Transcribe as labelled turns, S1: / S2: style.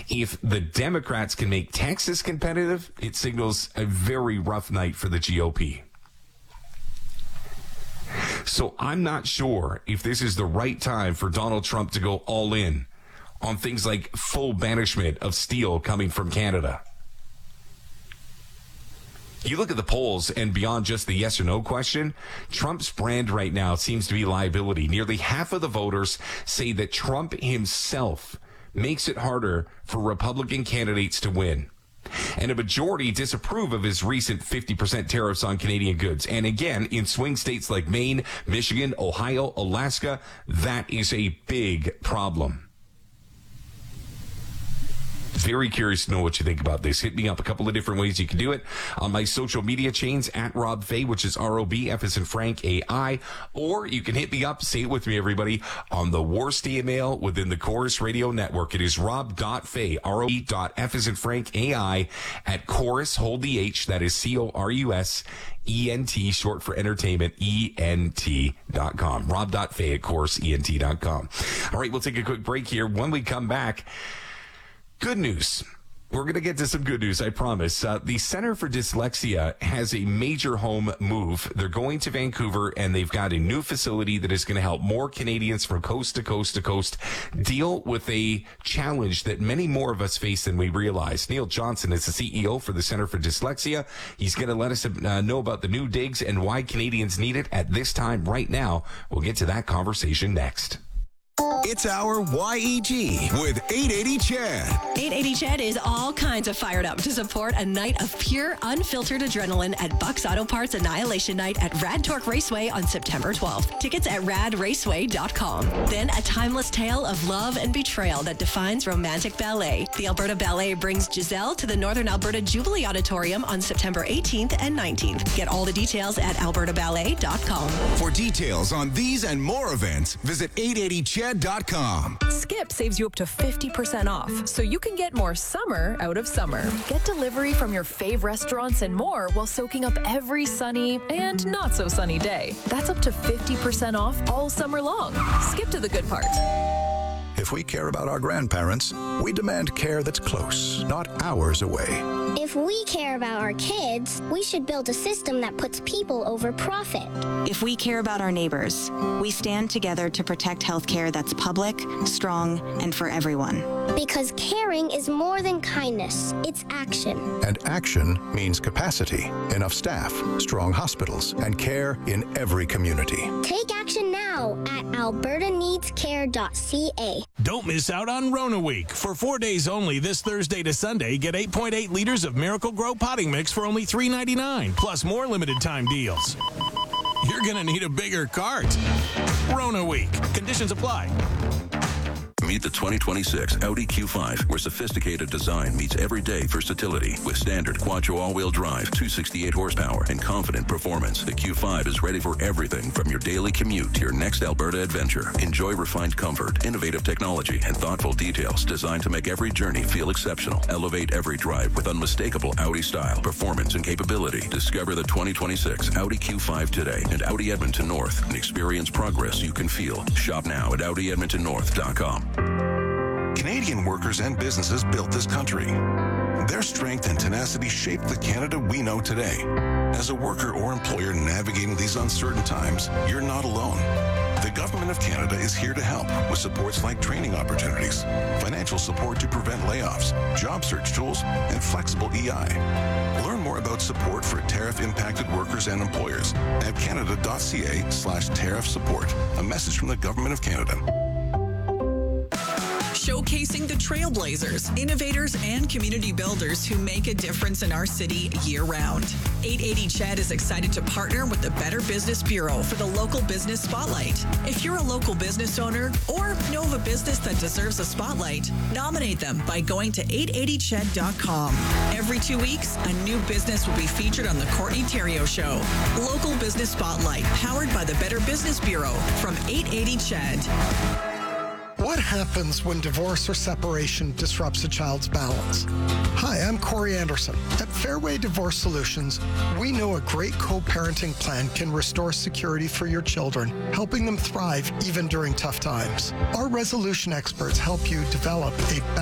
S1: If the Democrats can make Texas competitive, it signals a very rough night for the GOP. So I'm not sure if this is the right time for Donald Trump to go all in on things like full banishment of steel coming from Canada. You look at the polls, and beyond just the yes or no question, Trump's brand right now seems to be liability. Nearly half of the voters say that Trump himself makes it harder for Republican candidates to win. And a majority disapprove of his recent 50% tariffs on Canadian goods. And again, in swing states like Maine, Michigan, Ohio, Alaska, that is a big problem. Very curious to know what you think about this. Hit me up a couple of different ways you can do it on my social media chains at Rob Fay, which is ROB, F as in Frank, AI. Or you can hit me up, say it with me, everybody, on the worst email within the Chorus Radio Network. It is rob.fay, ROB.F as in Frank, AI, at Chorus, hold the H, that is CORUS, ENT, short for entertainment, ENT.com. Rob.fay at ChorusENT.com. All right, we'll take a quick break here. When we come back, good news. We're going to get to some good news, I promise. The Center for Dyslexia has a major home move. They're going to Vancouver, and they've got a new facility that is going to help more Canadians from coast to coast to coast deal with a challenge that many more of us face than we realize. Neil Johnson is the CEO for the Center for Dyslexia. He's going to let us know about the new digs and why Canadians need it at this time right now. We'll get to that conversation next.
S2: It's our YEG with 880 Chad.
S3: 880 Chad is all kinds of fired up to support a night of pure, unfiltered adrenaline at Bucks Auto Parts Annihilation Night at Rad Torque Raceway on September 12th. Tickets at radraceway.com. Then a timeless tale of love and betrayal that defines romantic ballet. The Alberta Ballet brings Giselle to the Northern Alberta Jubilee Auditorium on September 18th and 19th. Get all the details at albertaballet.com.
S2: For details on these and more events, visit 880chad.com.
S4: Skip saves you up to 50% off, so you can get more summer out of summer. Get delivery from your fave restaurants and more while soaking up every sunny and not so sunny day. That's up to 50% off all summer long. Skip to the good part.
S5: If we care about our grandparents, we demand care that's close, not hours away.
S6: If we care about our kids, we should build a system that puts people over profit.
S7: If we care about our neighbors, we stand together to protect healthcare that's public, strong, and for everyone.
S6: Because caring is more than kindness, it's action.
S5: And action means capacity, enough staff, strong hospitals, and care in every community.
S6: Take action now at albertaneedscare.ca.
S8: Don't miss out on Rona Week. For 4 days only, this Thursday to Sunday, get 8.8 liters of Miracle Grow potting mix for only $3.99, plus more limited time deals. You're going to need a bigger cart. Rona Week. Conditions apply.
S9: Meet the 2026 Audi Q5, where sophisticated design meets everyday versatility. With standard Quattro all-wheel drive, 268 horsepower, and confident performance, the Q5 is ready for everything from your daily commute to your next Alberta adventure. Enjoy refined comfort, innovative technology, and thoughtful details designed to make every journey feel exceptional. Elevate every drive with unmistakable Audi style, performance, and capability. Discover the 2026 Audi Q5 today at Audi Edmonton North and experience progress you can feel. Shop now at AudiEdmontonNorth.com.
S10: Canadian workers and businesses built this country. Their strength and tenacity shaped the Canada we know today. As a worker or employer navigating these uncertain times, you're not alone. The Government of Canada is here to help with supports like training opportunities, financial support to prevent layoffs, job search tools, and flexible EI. Learn more about support for tariff-impacted workers and employers at canada.ca/tariff support. A message from the Government of Canada.
S11: Showcasing the trailblazers, innovators, and community builders who make a difference in our city year-round. 880 Chad is excited to partner with the Better Business Bureau for the Local Business Spotlight. If you're a local business owner or know of a business that deserves a spotlight, nominate them by going to 880chad.com. Every 2 weeks, a new business will be featured on the Courtney Theriault Show. Local Business Spotlight, powered by the Better Business Bureau from 880 Chad.
S12: What happens when divorce or separation disrupts a child's balance? Hi, I'm Corey Anderson. At Fairway Divorce Solutions, we know a great co-parenting plan can restore security for your children, helping them thrive even during tough times. Our resolution experts help you develop a